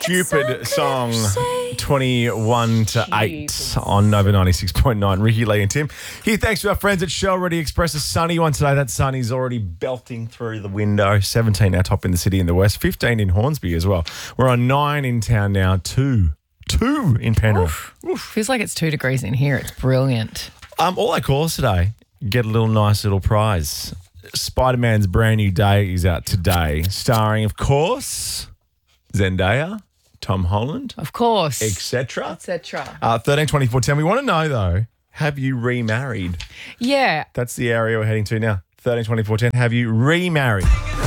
Stupid song 21 to 8 on Nova 96.9. Ricky, Lee and Tim. Here, thanks to our friends at Shell Ready Express. A sunny one today. That sun is already belting through the window. 17 our top in the city in the west. 15 in Hornsby as well. We're on 9 in town now. 2 in Penrith. Oof. Feels like it's 2 degrees in here. It's brilliant. All our calls today get a nice little prize. Spider-Man's brand new day is out today, starring, of course, Zendaya, Tom Holland, Of course. etc. Etc. 13, 24, 10. We want to know, though, have you remarried? Yeah. That's the area we're heading to now. 13, 24, 10. Have you remarried?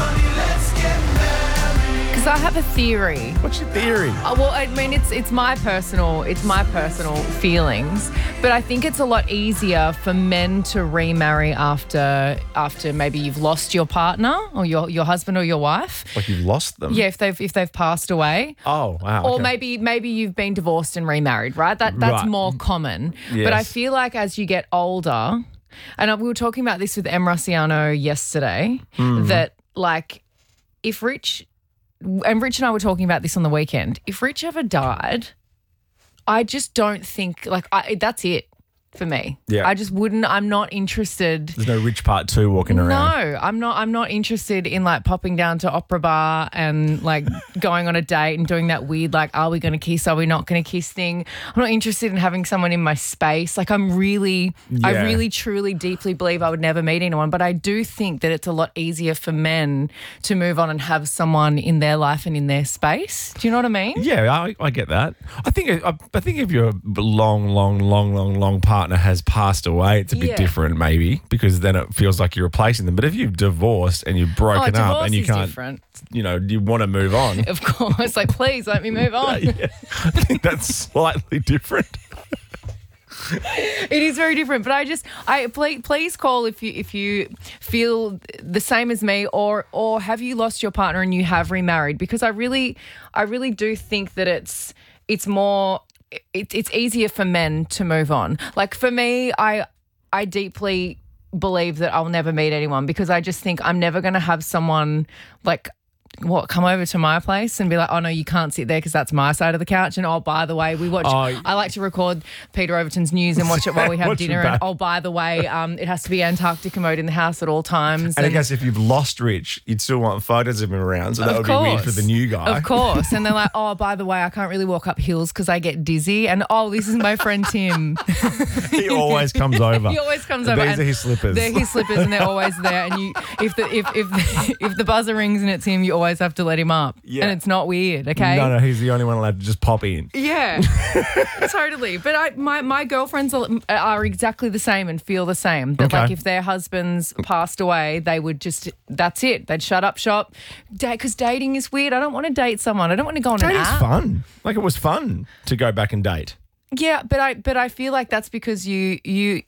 Because I have a theory. What's your theory? Well, I mean, it's my personal feelings, but I think it's a lot easier for men to remarry after maybe you've lost your partner or your husband or your wife. Like you've lost them? Yeah, if they've passed away. Oh, wow. Or okay. maybe you've been divorced and remarried, right? That's Right. more common. Yes. But I feel like as you get older, and we were talking about this with Em Rossiano yesterday, that like if Rich and I were talking about this on the weekend, if Rich ever died, I just don't think that's it for me. Yeah. I just wouldn't. I'm not interested. There's no Rich Part 2 walking around. No, I'm not interested in like popping down to Opera Bar and like going on a date and doing that weird like, are we going to kiss? Are we not going to kiss thing? I'm not interested in having someone in my space. Like I really truly deeply believe I would never meet anyone, but I do think that it's a lot easier for men to move on and have someone in their life and in their space. Do you know what I mean? Yeah, I get that. I think if your long partner has passed away, it's a bit different maybe because then it feels like you're replacing them. But if you've divorced and you've broken up and you can't, different. You want to move on. Of course, like please let me move on. Yeah. I think that's slightly different. It is very different, but please call if you feel the same as me, or have you lost your partner and you have remarried? Because I really do think that it's easier for men to move on. Like for me, I deeply believe that I'll never meet anyone because I just think I'm never going to have someone like come over to my place and be like, oh no, you can't sit there because that's my side of the couch. And oh, by the way, we watch. I like to record Peter Overton's news and watch it while we have dinner. And oh, by the way, it has to be Antarctica mode in the house at all times. And I guess if you've lost Rich, you'd still want photos of him around, so that would be weird for the new guy. Of course. And they're like, oh, by the way, I can't really walk up hills because I get dizzy. And oh, this is my friend Tim. He always comes over. He always comes over. These are his slippers. They're his slippers, and they're always there. And if the buzzer rings and it's him, you always have to let him up. Yeah. And it's not weird, okay? No, he's the only one allowed to just pop in. Yeah, totally. But my girlfriends are exactly the same and feel the same. That like if their husbands passed away, they would that's it. They'd shut up shop. Because dating is weird. I don't want to date someone. I don't want to go on an app. Dating's fun. Like it was fun to go back and date. Yeah, but I feel like that's because you've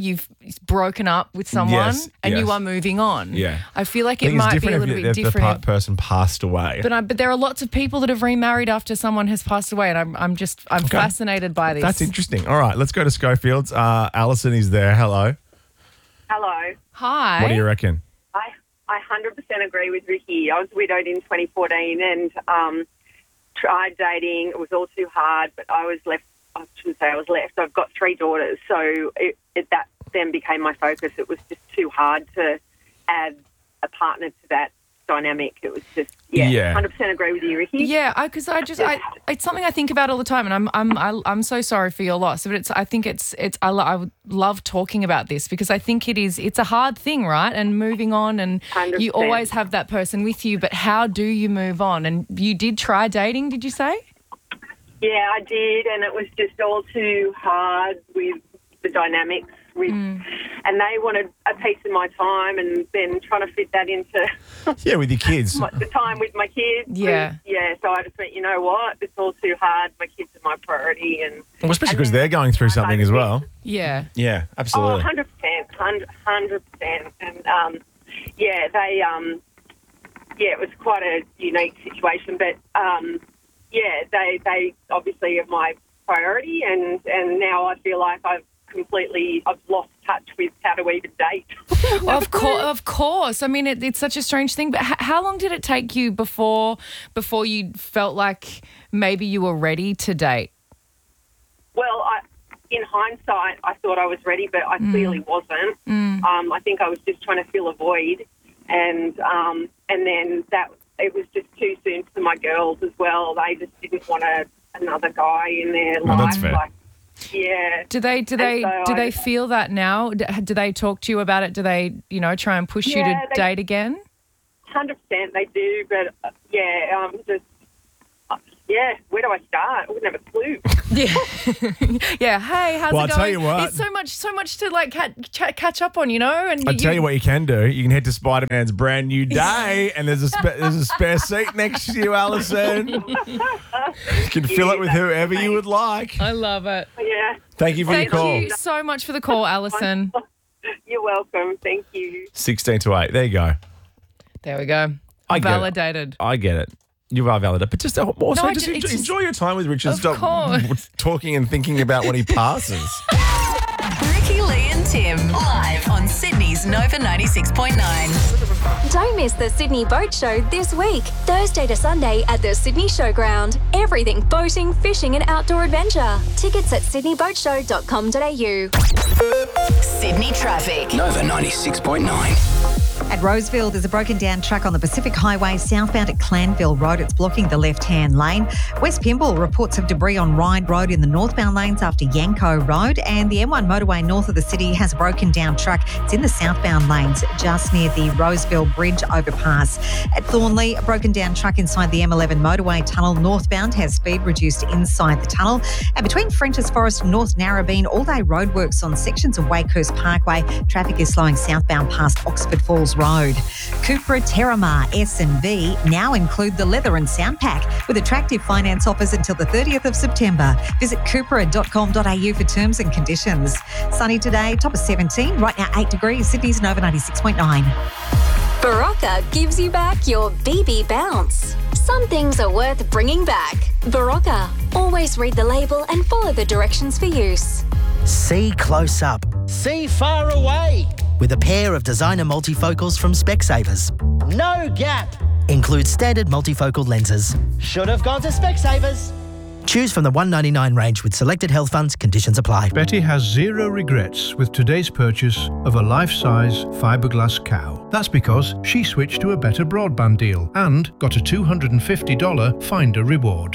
broken up with someone and you are moving on. Yeah, I feel like it might be a little bit different. The person passed away. But there are lots of people that have remarried after someone has passed away, and I'm fascinated by this. That's interesting. All right, let's go to Schofields. Alison is there. Hello. Hello. Hi. What do you reckon? I 100% agree with Ricky. I was widowed in 2014 and tried dating. It was all too hard, but I was left. I shouldn't say I was left. I've got 3 daughters, so that then became my focus. It was just too hard to add a partner to that dynamic. It was just 100% agree with you, Ricky. Yeah, because it's something I think about all the time, and I'm so sorry for your loss. But I would love talking about this because I think it's a hard thing, right? And moving on, and 100%. You always have that person with you. But how do you move on? And you did try dating, did you say? Yeah, I did, and it was just all too hard with the dynamics. And they wanted a piece of my time, and then trying to fit that into with your kids, the time with my kids. Yeah, So I just went, you know what, it's all too hard. My kids are my priority, and especially because they're going through something as well. Yeah, absolutely. 100%, 100%, and they it was quite a unique situation, but they obviously are my priority, and now I feel like I've I've lost touch with how to even date. Of course. I mean, it's such a strange thing. But how long did it take you before you felt like maybe you were ready to date? Well, in hindsight, I thought I was ready, but I clearly wasn't. I think I was just trying to fill a void, and then it was just too soon for my girls as well. They just didn't want another guy in their life. That's fair. Yeah. Do they feel that now? Do they talk to you about it? Do they, try and push you to date again? 100% they do, but where do I start? I wouldn't have a clue. Yeah. Hey, how's it going? I'll tell you what. It's so much to like catch up on, And I'll tell you what you can do. You can head to Spider-Man's Brand New Day, and there's a spare seat next to you, Alison. You can fill it with whoever you would like. I love it. Yeah. Thank you for your call. Thank you so much for the call, Alison. You're welcome. Thank you. 16 to 8. There you go. There we go. I get it. Validated. I get it. You are validated. But just also No, just it's enjoy your time with Richard. Of Stop course. talking and thinking about when he passes. Ricky, Lee and Tim, live on Sydney's Nova 96.9. Don't miss the Sydney Boat Show this week, Thursday to Sunday at the Sydney Showground. Everything boating, fishing and outdoor adventure. Tickets at sydneyboatshow.com.au. Sydney traffic. Nova 96.9. At Roseville, there's a broken down truck on the Pacific Highway southbound at Clanville Road. It's blocking the left-hand lane. West Pymble reports of debris on Ryde Road in the northbound lanes after Yanko Road. And the M1 motorway north of the city has a broken down truck. It's in the southbound lanes just near the Roseville Bridge overpass. At Thornley, a broken down truck inside the M11 motorway tunnel northbound has speed reduced inside the tunnel. And between Frenchs Forest and North Narrabeen, all-day roadworks on sections of Wakehurst Parkway. Traffic is slowing southbound past Oxford Falls Road. Cupra Terramar S&V now include the leather and sound pack with attractive finance offers until the 30th of September. Visit cupra.com.au for terms and conditions. Sunny today, top of 17, right now 8 degrees. Sydney's Nova 96.9. Barocca gives you back your BB bounce. Some things are worth bringing back. Barocca. Always read the label and follow the directions for use. See close up. See far away. With a pair of designer multifocals from Specsavers. No gap. Includes standard multifocal lenses. Should have gone to Specsavers. Choose from the $199 range with selected health funds. Conditions apply. Betty has zero regrets with today's purchase of a life-size fiberglass cow. That's because she switched to a better broadband deal and got a $250 Finder reward.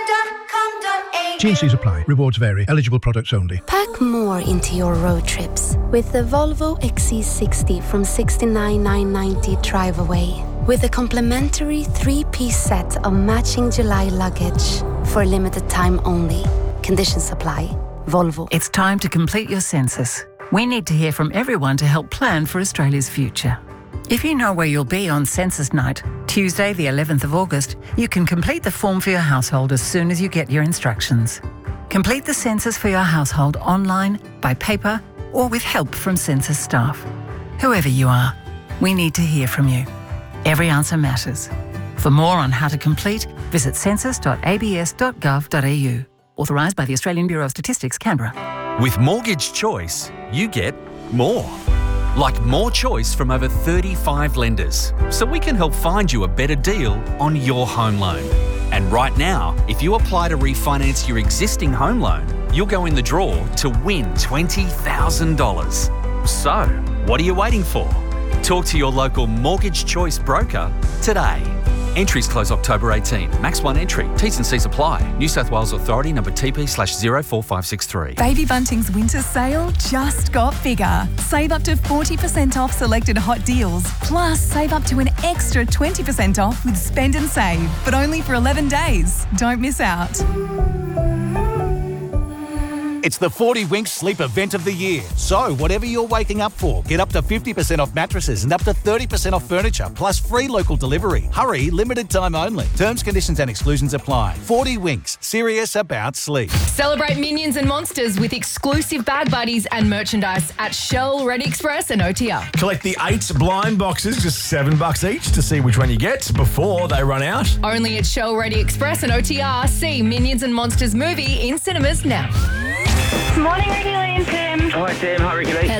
T&Cs apply. Rewards vary. Eligible products only. Pack more into your road trips with the Volvo XC60 from $69,990 drive away. With a complimentary 3-piece set of matching July luggage for a limited time only. Conditions apply. Volvo. It's time to complete your census. We need to hear from everyone to help plan for Australia's future. If you know where you'll be on census night, Tuesday the 11th of August, you can complete the form for your household as soon as you get your instructions. Complete the census for your household online, by paper, or with help from census staff. Whoever you are, we need to hear from you. Every answer matters. For more on how to complete, visit census.abs.gov.au. Authorised by the Australian Bureau of Statistics, Canberra. With Mortgage Choice, you get more. Like more choice from over 35 lenders, so we can help find you a better deal on your home loan. And right now, if you apply to refinance your existing home loan, you'll go in the draw to win $20,000. So, what are you waiting for? Talk to your local Mortgage Choice broker today. Entries close October 18. Max 1 entry. T's and C's apply. New South Wales Authority number TP/04563. Baby Bunting's winter sale just got bigger. Save up to 40% off selected hot deals. Plus, save up to an extra 20% off with Spend and Save. But only for 11 days. Don't miss out. It's the 40 Winks Sleep Event of the Year. So, whatever you're waking up for, get up to 50% off mattresses and up to 30% off furniture, plus free local delivery. Hurry, limited time only. Terms, conditions and exclusions apply. 40 Winks, serious about sleep. Celebrate Minions and Monsters with exclusive bag buddies and merchandise at Shell, Ready Express and OTR. Collect the 8 blind boxes, just $7 each, to see which one you get before they run out. Only at Shell, Ready Express and OTR. See Minions and Monsters movie in cinemas now. Morning, Ricky, Lee and Tim. Hi, Tim. Hi, Ricky Lee.